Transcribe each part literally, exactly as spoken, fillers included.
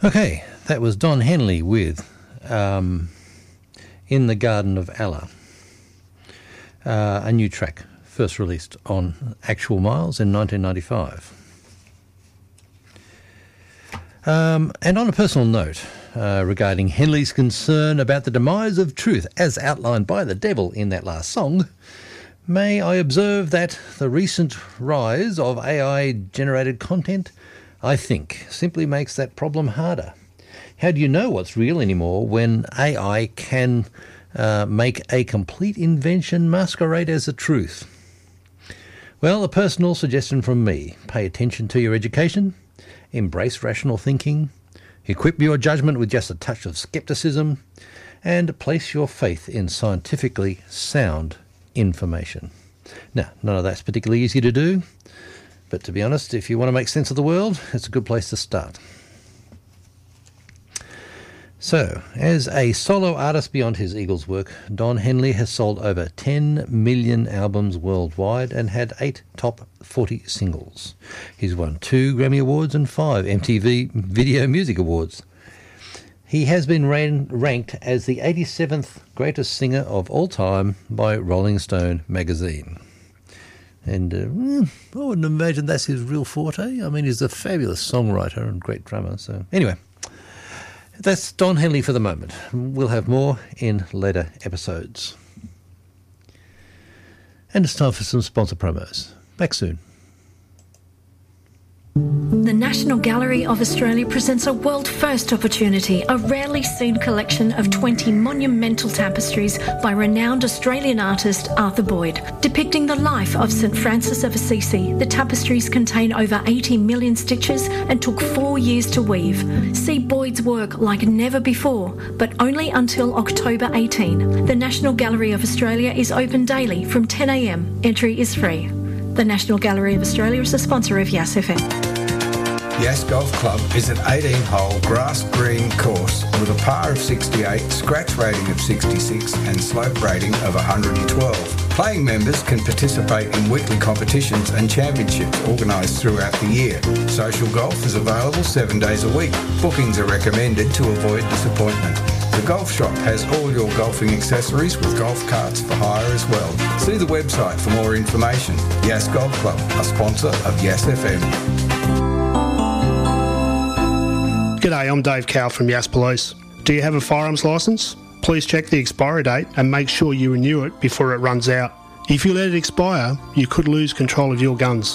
Okay, that was Don Henley with um, In the Garden of Allah, uh, a new track first released on Actual Miles in nineteen ninety-five. Um, and on a personal note, uh, regarding Henley's concern about the demise of truth as outlined by the devil in that last song, may I observe that the recent rise of A I-generated content, I think, simply makes that problem harder. How do you know what's real anymore when A I can uh, make a complete invention masquerade as the truth? Well, a personal suggestion from me: pay attention to your education, embrace rational thinking, equip your judgment with just a touch of skepticism, and place your faith in scientifically sound information. Now, none of that's particularly easy to do, but to be honest, if you want to make sense of the world, it's a good place to start. So, as a solo artist beyond his Eagles work, Don Henley has sold over ten million albums worldwide and had eight top forty singles. He's won two Grammy Awards and five M T V Video Music Awards. He has been ran, ranked as the eighty-seventh greatest singer of all time by Rolling Stone magazine. And uh, I wouldn't imagine that's his real forte. I mean, he's a fabulous songwriter and great drummer. So anyway, that's Don Henley for the moment. We'll have more in later episodes. And it's time for some sponsor promos. Back soon. The National Gallery of Australia presents a world-first opportunity, a rarely seen collection of twenty monumental tapestries by renowned Australian artist Arthur Boyd. Depicting the life of Saint Francis of Assisi, the tapestries contain over eighty million stitches and took four years to weave. See Boyd's work like never before, but only until October eighteenth. The National Gallery of Australia is open daily from ten a m. Entry is free. The National Gallery of Australia is a sponsor of Yass F M. Yass Golf Club is an eighteen-hole grass green course with a par of sixty-eight, scratch rating of sixty-six and slope rating of one hundred twelve. Playing members can participate in weekly competitions and championships organised throughout the year. Social golf is available seven days a week. Bookings are recommended to avoid disappointment. The golf shop has all your golfing accessories with golf carts for hire as well. See the website for more information. Yass Golf Club, a sponsor of Yass F M. G'day, I'm Dave Cowell from Yass Police. Do you have a firearms licence? Please check the expiry date and make sure you renew it before it runs out. If you let it expire, you could lose control of your guns.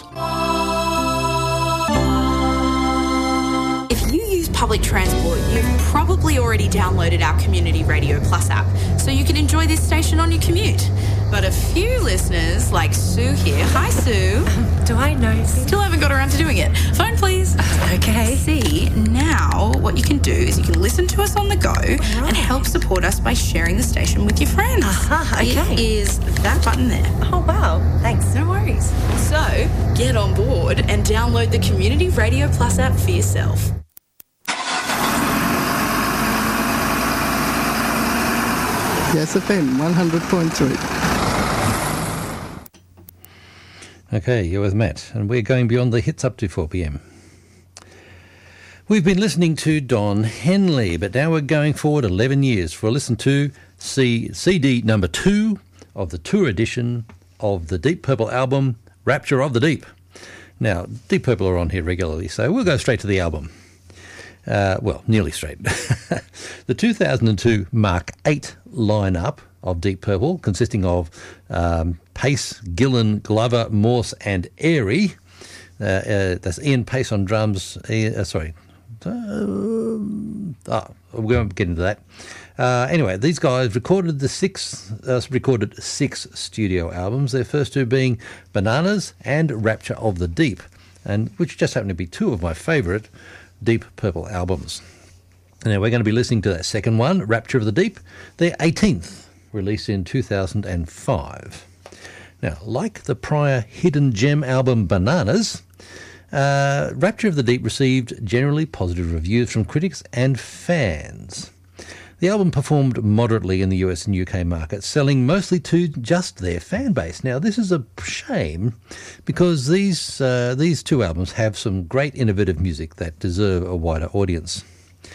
If you use public transport, you've probably already downloaded our Community Radio Plus app, so you can enjoy this station on your commute. But a few listeners, like Sue here, hi Sue. Um, do I know? Still haven't got around to doing it. Phone please. Uh, okay. See, now what you can do is you can listen to us on the go right. and help support us by sharing the station with your friends. Aha, okay. It is that button there. Oh wow, thanks. No worries. So, get on board and download the Community Radio Plus app for yourself. Yass F M one hundred point three. Okay, you're with Matt, and we're going beyond the hits up to four p m. We've been listening to Don Henley, but now we're going forward eleven years for a listen to C- CD number two of the tour edition of the Deep Purple album, Rapture of the Deep. Now, Deep Purple are on here regularly, so we'll go straight to the album. Uh, well, nearly straight. The two thousand two Mark eight lineup of Deep Purple, consisting of um, Pace, Gillan, Glover, Morse and Airy. Uh, uh, that's Ian Pace on drums. Uh, sorry. Uh, oh, we won't get into that. Uh, anyway, these guys recorded the six, uh, recorded six studio albums, their first two being Bananas and Rapture of the Deep, and which just happen to be two of my favourite Deep Purple albums. Now we're going to be listening to that second one, Rapture of the Deep, their eighteenth, released in two thousand five. Now, like the prior Hidden Gem album Bananas, uh, Rapture of the Deep received generally positive reviews from critics and fans. The album performed moderately in the U S and U K markets, selling mostly to just their fan base. Now, this is a shame because these uh, these two albums have some great innovative music that deserve a wider audience.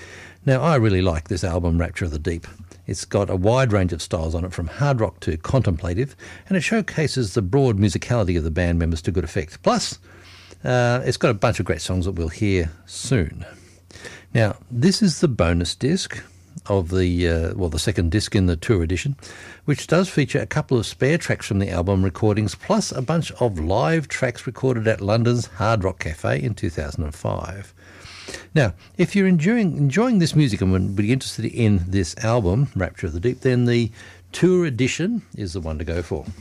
Now, I really like this album, Rapture of the Deep. It's got a wide range of styles on it, from hard rock to contemplative, and it showcases the broad musicality of the band members to good effect. Plus, uh, it's got a bunch of great songs that we'll hear soon. Now, this is the bonus disc of the, uh, well, the second disc in the tour edition, which does feature a couple of spare tracks from the album recordings, plus a bunch of live tracks recorded at London's Hard Rock Cafe in two thousand five. Now, if you're enjoying enjoying this music and would be interested in this album, Rapture of the Deep, then the tour edition is the one to go for.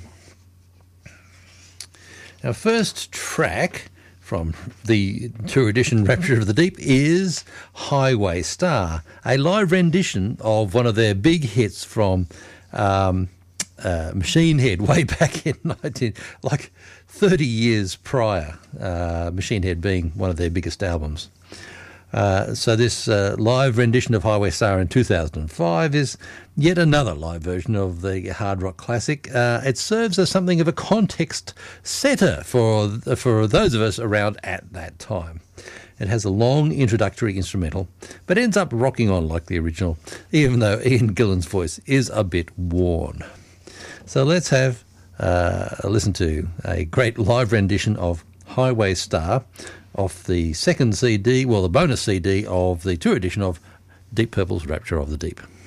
Our first track from the tour edition Rapture of the Deep is Highway Star, a live rendition of one of their big hits from um, uh, Machine Head way back in nineteen, like thirty years prior, uh, Machine Head being one of their biggest albums. Uh, so this uh, live rendition of Highway Star in two thousand five is yet another live version of the hard rock classic. Uh, it serves as something of a context setter for for those of us around at that time. It has a long introductory instrumental, but ends up rocking on like the original, even though Ian Gillan's voice is a bit worn. So let's have uh, a listen to a great live rendition of Highway Star off the second C D, well, the bonus C D of the tour edition of Deep Purple's Rapture of the Deep.